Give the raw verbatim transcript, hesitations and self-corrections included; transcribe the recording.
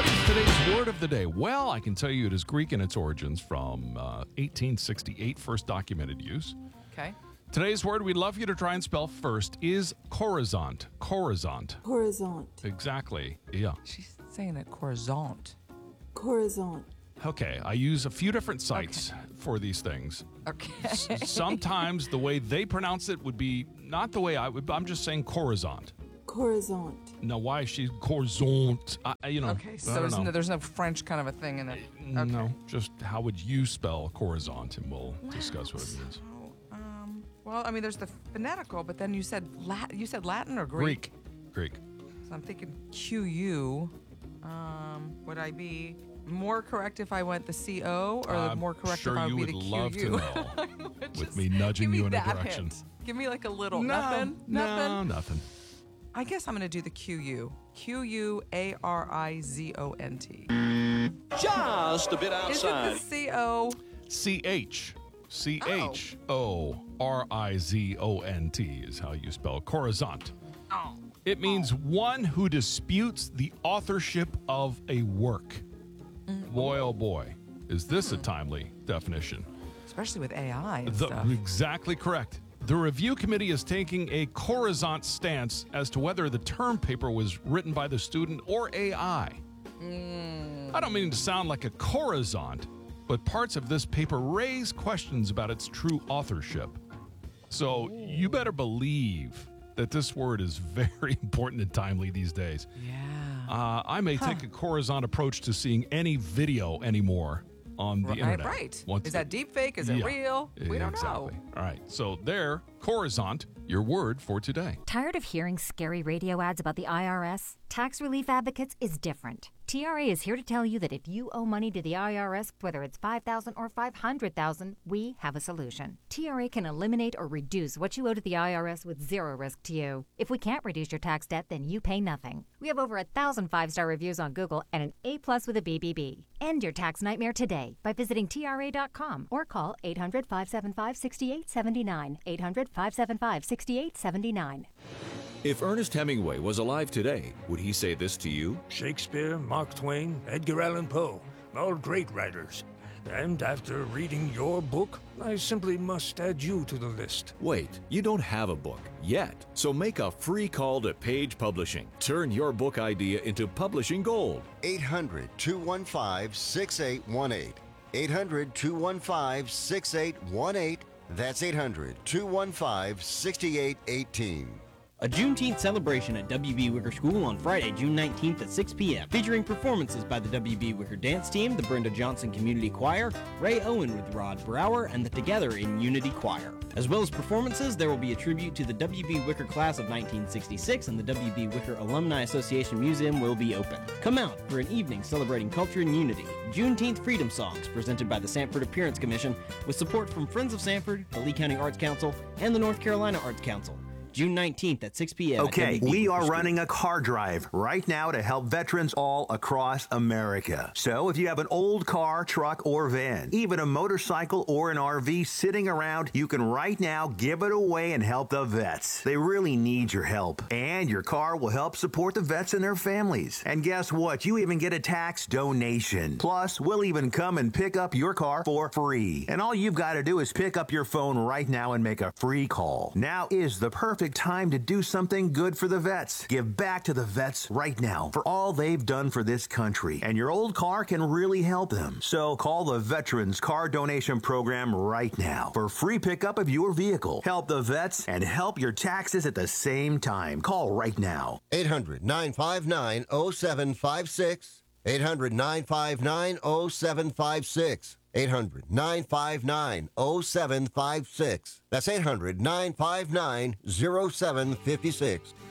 What is today's word of the day? Well, I can tell you it is Greek in its origins from uh, eighteen sixty-eight, first documented use. Okay. Today's word we'd love you to try and spell first is coruscant. Coruscant. Coruscant. Exactly. Yeah. She's saying it coruscant. Coruscant. Okay, I use a few different sites for these things. Okay. S- Sometimes the way they pronounce it would be not the way I would. I'm just saying coruscant. Coruscant. Now, why is she coruscant? I, you know. Okay, I so don't there's know. no, there's no French kind of a thing in it. Okay. No, just how would you spell coruscant, and we'll discuss what it means. So, um, well, I mean, there's the phonetical, but then you said Lat- you said Latin or Greek? Greek. Greek. So I'm thinking Q U. Um, would I be more correct if I went the C O, or I'm more correct sure if I you would be would the love Q U? to know. Just with me nudging give me you in a that direction. hint. Give me like a little. No, Nothing? No, Nothing? nothing. I guess I'm going to do the Q U. Q U A R I Z O N T. Just a bit Is it the outside. C O? C H. C H O R I Z O N T is how you spell coruscant. Oh. It means one who disputes the authorship of a work. Boy, oh boy, is this a timely definition. Especially with A I and The- stuff. exactly correct. The review committee is taking a coruscant stance as to whether the term paper was written by the student or A I. I don't mean to sound like a coruscant, but parts of this paper raise questions about its true authorship. So you better believe that this word is very important and timely these days. Yeah. Uh, I may take a coruscant approach to seeing any video anymore on the Right, internet. right. Once Is that deep fake? Is it Yeah, real? We don't exactly. know. All right, so there, coruscant, your word for today. Tired of hearing scary radio ads about the I R S? Tax Relief Advocates is different. T R A is here to tell you that if you owe money to the I R S, whether it's five thousand dollars or five hundred thousand dollars, we have a solution. T R A can eliminate or reduce what you owe to the I R S with zero risk to you. If we can't reduce your tax debt, then you pay nothing. We have over a thousand five-star reviews on Google and an A plus with a B B B. End your tax nightmare today by visiting T R A dot com or call eight hundred, five seven five, six eight seven nine. eight hundred, five seven five, six eight seven nine. If Ernest Hemingway was alive today, would he say this to you? Shakespeare, Mark Twain, Edgar Allan Poe, all great writers. And after reading your book, I simply must add you to the list. Wait, you don't have a book yet. So make a free call to Page Publishing. Turn your book idea into publishing gold. eight hundred, two one five, six eight one eight. eight hundred, two one five, six eight one eight. That's eight hundred, two one five, six eight one eight. A Juneteenth celebration at W B. Wicker School on Friday, June nineteenth at six p.m. featuring performances by the W B. Wicker Dance Team, the Brenda Johnson Community Choir, Ray Owen with Rod Brower, and the Together in Unity Choir. As well as performances, there will be a tribute to the W B. Wicker class of nineteen sixty-six, and the W B. Wicker Alumni Association Museum will be open. Come out for an evening celebrating culture and unity. Juneteenth Freedom Songs, presented by the Sanford Appearance Commission, with support from Friends of Sanford, the Lee County Arts Council, and the North Carolina Arts Council. June nineteenth at six p.m. Okay, we are running a car drive right now to help veterans all across America. So if you have an old car, truck, or van, even a motorcycle or an R V sitting around, you can right now give it away and help the vets. They really need your help. And your car will help support the vets and their families. And guess what? You even get a tax donation. Plus, we'll even come and pick up your car for free. And all you've got to do is pick up your phone right now and make a free call. Now is the perfect time to do something good for the vets. Give back to the vets right now for all they've done for this country. And your old car can really help them. So call the Veterans Car Donation Program right now for free pickup of your vehicle. Help the vets and help your taxes at the same time. Call right now. eight hundred, nine five nine, oh seven five six. eight hundred, nine five nine, oh seven five six. eight hundred, nine five nine, oh seven five six. That's eight hundred, nine five nine, oh seven five six.